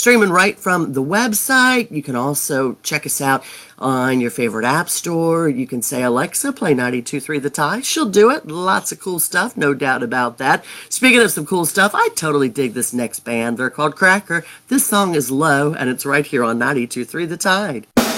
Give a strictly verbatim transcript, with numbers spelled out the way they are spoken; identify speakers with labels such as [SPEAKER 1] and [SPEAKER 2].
[SPEAKER 1] streaming right from the website. You can also check us out on your favorite app store. You can say, Alexa, play ninety-two point three The Tide. She'll do it. Lots of cool stuff, no doubt about that. Speaking of some cool stuff, I totally dig this next band. They're called Cracker. This song is Low, and it's right here on ninety-two point three The Tide.